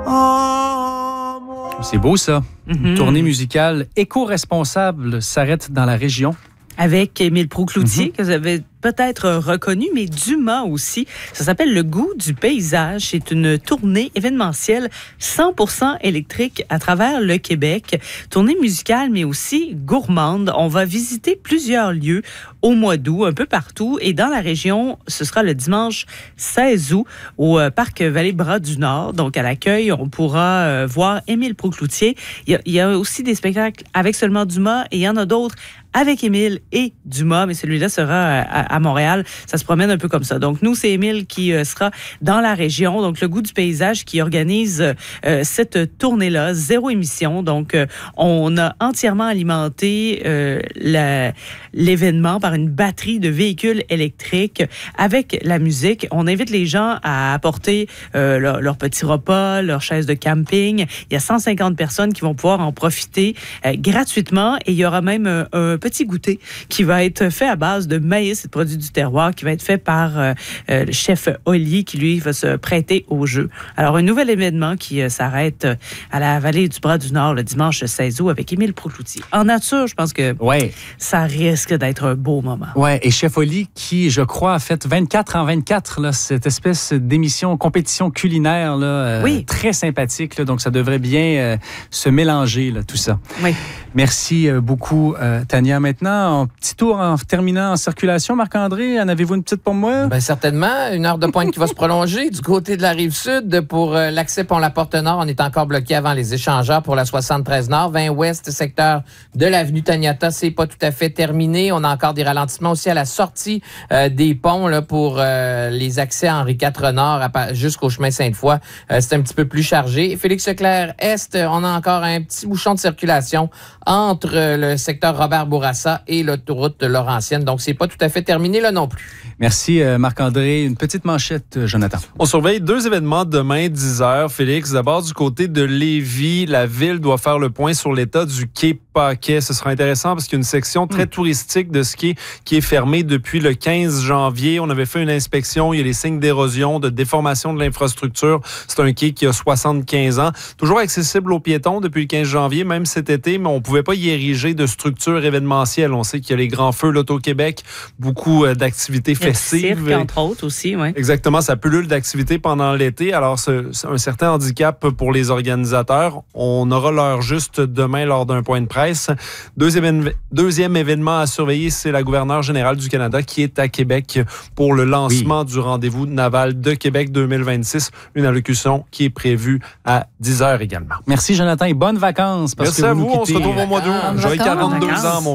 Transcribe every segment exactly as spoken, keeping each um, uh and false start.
C'est beau, ça. Mm-hmm. Une tournée musicale éco-responsable s'arrête dans la région. Avec Émile Proulx-Cloutier, mm-hmm. que vous avez peut-être reconnu, mais Dumas aussi. Ça s'appelle Le goût du paysage. C'est une tournée événementielle cent pour cent électrique à travers le Québec. Tournée musicale, mais aussi gourmande. On va visiter plusieurs lieux au mois d'août, un peu partout. Et dans la région, ce sera le dimanche seize août au Parc Vallée-Bras du Nord. Donc, à l'accueil, on pourra euh, voir Émile Proulx-Cloutier. Il y a, il y a aussi des spectacles avec seulement Dumas et il y en a d'autres avec Émile et Dumas, mais celui-là sera à, à Montréal. Ça se promène un peu comme ça. Donc, nous, c'est Émile qui euh, sera dans la région. Donc, le goût du paysage qui organise euh, cette tournée-là, zéro émission. Donc, euh, on a entièrement alimenté euh, la, l'événement par une batterie de véhicules électriques avec la musique. On invite les gens à apporter euh, leur, leur petit repas, leur chaise de camping. Il y a cent cinquante personnes qui vont pouvoir en profiter euh, gratuitement et il y aura même euh, un petit goûter qui va être fait à base de maïs et de produits du terroir, qui va être fait par euh, euh, le chef Oli, qui lui va se prêter au jeu. Alors, un nouvel événement qui euh, s'arrête à la vallée du Bras du Nord le dimanche seize août avec Émile Proulx-Cloutier. En nature, je pense que ouais. ça risque d'être un beau moment. Oui, et chef Oli qui, je crois, a fait vingt-quatre en vingt-quatre, là, cette espèce d'émission, compétition culinaire, là, euh, oui. très sympathique. Là, donc, ça devrait bien euh, se mélanger, là, tout ça. Oui. Merci euh, beaucoup, euh, Tania. Maintenant, un petit tour en terminant en circulation. Marc-André, en avez-vous une petite pour moi? Bien, certainement. Une heure de pointe qui va se prolonger. Du côté de la Rive-Sud, pour euh, l'accès Pont-la-Porte-Nord, on est encore bloqué avant les échangeurs pour la soixante-treize Nord. vingt Ouest, secteur de l'avenue Taniata, c'est pas tout à fait terminé. On a encore des ralentissements aussi à la sortie euh, des ponts là, pour euh, les accès Henri quatre Nord à, jusqu'au chemin Sainte-Foy. Euh, c'est un petit peu plus chargé. Félix-Leclerc Est, on a encore un petit bouchon de circulation entre euh, le secteur Robert-Bourassa et l'autoroute de Laurentienne. Donc, c'est pas tout à fait terminé là non plus. Merci, euh, Marc-André. Une petite manchette, euh, Jonathan. On surveille deux événements demain, dix heures. Félix, d'abord, du côté de Lévis, la ville doit faire le point sur l'état du quai Paquet. Ce sera intéressant parce qu'il y a une section très mmh. touristique de ce quai qui est fermée depuis le quinze janvier. On avait fait une inspection. Il y a les signes d'érosion, de déformation de l'infrastructure. C'est un quai qui a soixante-quinze ans. Toujours accessible aux piétons depuis le quinze janvier, même cet été, mais on ne pouvait pas y ériger de structures événementielles. On sait qu'il y a les grands feux l'Auto-Québec, beaucoup d'activités festives. Le cirque, entre autres, aussi, oui. Exactement, ça pullule d'activités pendant l'été. Alors, c'est un certain handicap pour les organisateurs. On aura l'heure juste demain lors d'un point de presse. Deuxième, deuxième événement à surveiller, c'est la gouverneure générale du Canada qui est à Québec pour le lancement oui. du rendez-vous naval de Québec deux mille vingt-six. Une allocution qui est prévue à dix heures également. Merci, Jonathan, et bonnes vacances. Parce Merci que à vous, vous. On se retrouve au mois d'août. J'aurai quarante-deux ans à mon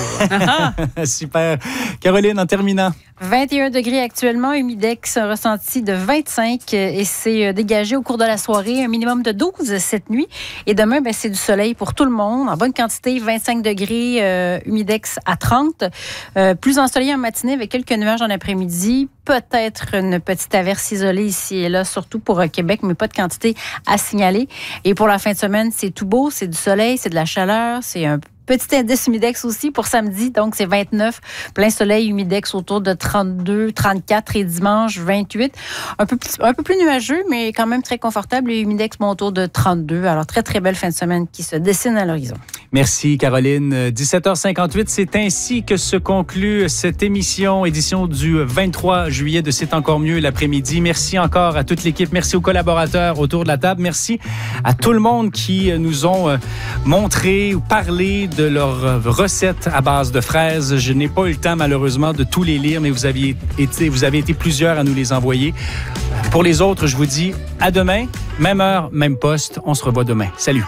retour. Super. Caroline, en terminant. vingt et un degrés actuellement, humidex ressenti de vingt-cinq et c'est dégagé au cours de la soirée, un minimum de douze cette nuit. Et demain, ben, c'est du soleil pour tout le monde, en bonne quantité, vingt-cinq degrés, euh, humidex à trente. Euh, plus ensoleillé en matinée avec quelques nuages en après-midi. Peut-être une petite averse isolée ici et là, surtout pour euh, Québec, mais pas de quantité à signaler. Et pour la fin de semaine, c'est tout beau, c'est du soleil, c'est de la chaleur, c'est un petit indice humidex aussi pour samedi, donc c'est vingt-neuf. Plein soleil, humidex autour de trente-deux, trente-quatre et dimanche vingt-huit. Un peu plus, un peu plus nuageux, mais quand même très confortable. Et humidex bon, autour de trente-deux. Alors, très, très belle fin de semaine qui se dessine à l'horizon. Merci, Caroline. dix-sept heures cinquante-huit, c'est ainsi que se conclut cette émission, édition du vingt-trois juillet de C'est encore mieux l'après-midi. Merci encore à toute l'équipe. Merci aux collaborateurs autour de la table. Merci à tout le monde qui nous ont montré ou parlé de leurs recettes à base de fraises. Je n'ai pas eu le temps, malheureusement, de tous les lire, mais vous, aviez été, vous avez été plusieurs à nous les envoyer. Pour les autres, je vous dis à demain, même heure, même poste. On se revoit demain. Salut!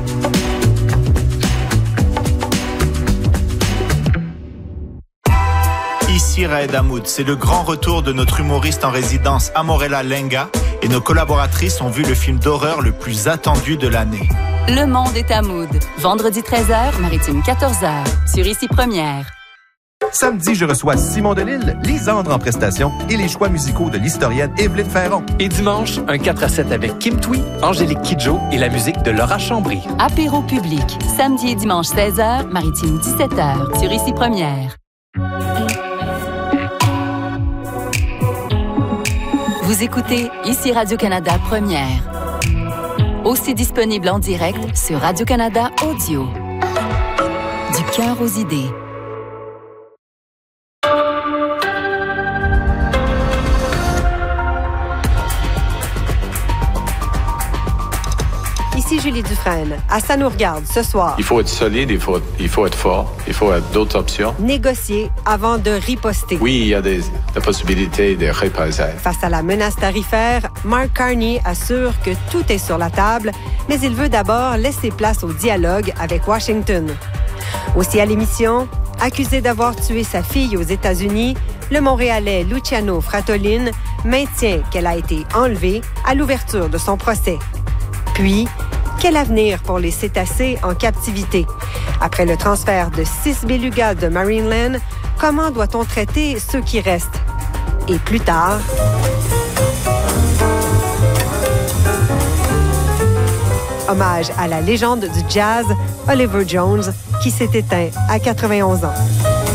Ici Raed Hamoud, c'est le grand retour de notre humoriste en résidence Amorella Lenga et nos collaboratrices ont vu le film d'horreur le plus attendu de l'année. Le monde est à Mood. Vendredi treize heures, Maritime quatorze heures. Sur Ici Première. Samedi, je reçois Simon Delille, Lisandre en prestation et les choix musicaux de l'historienne Évelyne Ferron. Et dimanche, un quatre à sept avec Kim Twee, Angélique Kidjo et la musique de Laura Chambry. Apéro public. Samedi et dimanche seize heures, Maritime dix-sept heures. Sur Ici Première. Vous écoutez Ici Radio-Canada Première. Aussi disponible en direct sur Radio-Canada Audio. Du cœur aux idées. Ici Julie Dufresne. À Ça nous regarde ce soir. Il faut être solide, il faut, il faut être fort, il faut avoir d'autres options. Négocier avant de riposter. Oui, il y a des, des possibilités de représailles. Face à la menace tarifaire, Mark Carney assure que tout est sur la table, mais il veut d'abord laisser place au dialogue avec Washington. Aussi à l'émission, accusé d'avoir tué sa fille aux États-Unis, le Montréalais Luciano Fratolin maintient qu'elle a été enlevée à l'ouverture de son procès. Puis, quel avenir pour les cétacés en captivité? Après le transfert de six bélugas de Marineland, comment doit-on traiter ceux qui restent? Et plus tard, hommage à la légende du jazz, Oliver Jones, qui s'est éteint à quatre-vingt-onze ans.